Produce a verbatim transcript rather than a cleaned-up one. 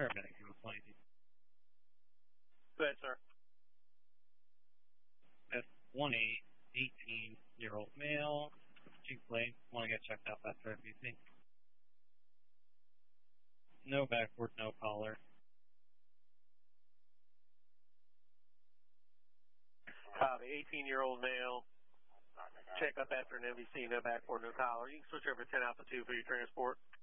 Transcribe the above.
Paramedic, you will find you. Go ahead, sir. F one eight, eighteen-year-old male, Chief Blade, want to get checked out after F B C. No backward, no collar. Copy, eighteen-year-old male, check up after an M V C, no backward, no collar. You can switch over to ten Alpha two for your transport.